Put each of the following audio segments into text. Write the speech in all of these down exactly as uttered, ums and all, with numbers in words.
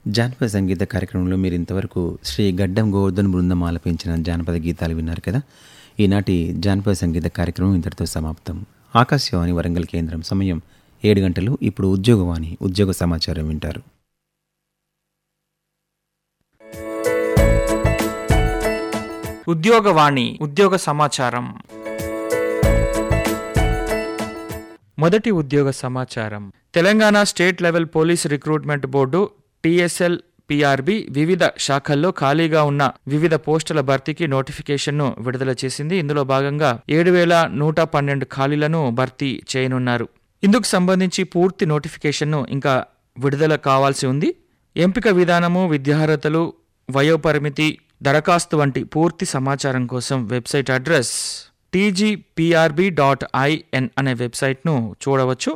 జానపద సంగీత కార్యక్రమంలో మీరు ఇంతవరకు శ్రీ గడ్డం గోవర్ధన్ బృందం ఆలపించిన జానపద గీతాలు విన్నారు కదా. ఈనాటి జానపద సంగీత కార్యక్రమం ఇంతటితో సమాప్తం. ఆకాశవాణి వరంగల్ కేంద్రం సమయం ఏడు గంటలు. ఇప్పుడు ఉద్యోగవాణి ఉద్యోగ సమాచారం వింటారు. ఉద్యోగవాణి ఉద్యోగ సమాచారం. మొదటి ఉద్యోగ సమాచారం. Telangana state level police recruitment board TSL PRB వివిధ శాఖల్లో ఖాళీగా ఉన్న వివిధ పోస్టుల భర్తీకి నోటిఫికేషన్ను విడుదల చేసింది. ఇందులో భాగంగా ఏడు వేల నూట పన్నెండు ఖాళీలను భర్తీ చేయనున్నారు. ఇందుకు సంబంధించి పూర్తి నోటిఫికేషన్ను ఇంకా విడుదల కావాల్సి ఉంది. ఎంపిక విధానము, విద్యార్హతలు, వయోపరిమితి, దరఖాస్తు వంటి పూర్తి సమాచారం కోసం website address TGPRB dot IN అనే వెబ్సైట్ను చూడవచ్చు.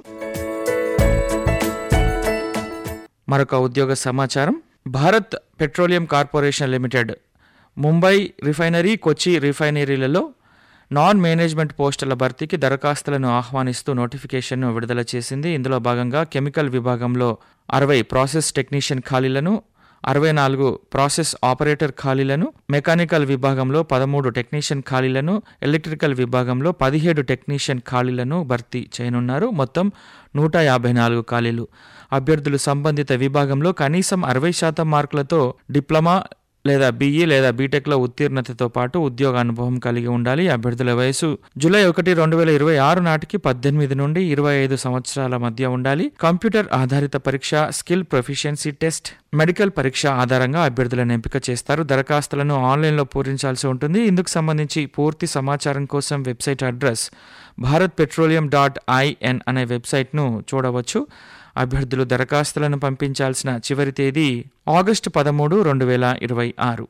మరొక ఉద్యోగ సమాచారం. Bharat petroleum corporation limited Mumbai refinery, కొచ్చి రిఫైనరీలలో నాన్ మేనేజ్మెంట్ పోస్టుల భర్తీకి దరఖాస్తులను ఆహ్వానిస్తూ నోటిఫికేషన్ను విడుదల చేసింది. ఇందులో భాగంగా కెమికల్ విభాగంలో అరవై ప్రాసెస్ టెక్నీషియన్ ఖాళీలను, అరవై నాలుగు ప్రాసెస్ ఆపరేటర్ ఖాళీలను, మెకానికల్ విభాగంలో పదమూడు టెక్నీషియన్ ఖాళీలను, ఎలక్ట్రికల్ విభాగంలో పదిహేడు టెక్నీషియన్ ఖాళీలను భర్తీ చేయనున్నారు. మొత్తం నూట యాభై నాలుగు ఖాళీలు. అభ్యర్థులు సంబంధిత విభాగంలో కనీసం అరవై శాతం మార్కులతో డిప్లొమా లేదా బీఈ లేదా బీటెక్లో ఉత్తీర్ణతతో పాటు ఉద్యోగ అనుభవం కలిగి ఉండాలి. అభ్యర్థుల వయసు జూలై ఒకటి రెండు వేల ఇరవై ఆరు నాటికి పద్దెనిమిది నుండి ఇరవై ఐదు సంవత్సరాల మధ్య ఉండాలి. కంప్యూటర్ ఆధారిత పరీక్ష, స్కిల్ ప్రొఫిషియన్సీ టెస్ట్, మెడికల్ పరీక్ష ఆధారంగా అభ్యర్థులను ఎంపిక చేస్తారు. దరఖాస్తులను ఆన్లైన్లో పూరించాల్సి ఉంటుంది. ఇందుకు సంబంధించి పూర్తి సమాచారం కోసం website address Bharat petroleum dot IN అనే వెబ్సైట్ను చూడవచ్చు. అభ్యర్థులు దరఖాస్తులను పంపించాల్సిన చివరి తేదీ ఆగస్టు పదమూడు రెండు వేల ఇరవై ఆరు.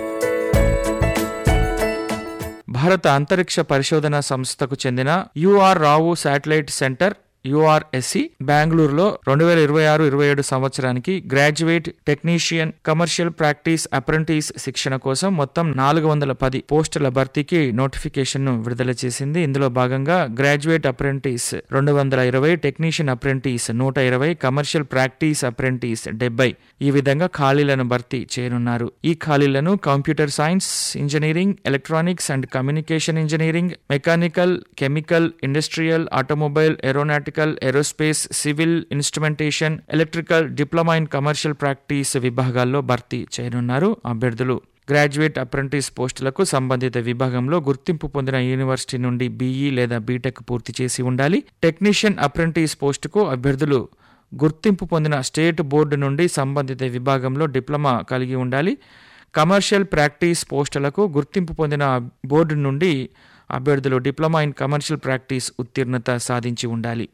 భారత అంతరిక్ష పరిశోధన సంస్థకు చెందిన యుఆర్ రావు శాటిలైట్ సెంటర్ యుఆర్ఎస్సి బెంగళూరులో రెండు వేల ఇరవై ఆరు ఇరవై ఏడు సంవత్సరానికి graduate technician commercial practice apprentice శిక్షణ కోసం మొత్తం నాలుగు వందల పది పోస్టుల భర్తీకి నోటిఫికేషన్ను విడుదల చేసింది. ఇందులో భాగంగా గ్రాడ్యుయేట్ అప్రెంటిస్ రెండు వందల ఇరవై, టెక్నీషియన్ అప్రెంటిస్ నూట ఇరవై, కమర్షియల్ ప్రాక్టీస్ అప్రెంటిస్ డెబ్బై ఈ విధంగా ఖాళీలను భర్తీ చేయనున్నారు. ఈ ఖాళీలను computer science engineering, electronics and communication engineering, mechanical, chemical, industrial, automobile, aeronautical, aerospace, civil, instrumentation, electrical, diploma in commercial practice విభాగాల్లో భర్తీ చేయనున్నారు. అభ్యర్థులు గ్రాడ్యుయేట్ అప్రెంటిస్ పోస్టులకు సంబంధిత విభాగంలో గుర్తింపు పొందిన యూనివర్సిటీ నుండి బీఈ లేదా బీటెక్ పూర్తి చేసి ఉండాలి. టెక్నీషియన్ అప్రెంటిస్ పోస్టుకు అభ్యర్థులు గుర్తింపు పొందిన స్టేట్ బోర్డు నుండి సంబంధిత విభాగంలో డిప్లొమా కలిగి ఉండాలి. కమర్షియల్ ప్రాక్టీస్ పోస్టులకు గుర్తింపు పొందిన బోర్డు నుండి అభ్యర్థులు డిప్లొమా ఇన్ కమర్షియల్ ప్రాక్టీస్ ఉత్తీర్ణత సాధించి ఉండాలి.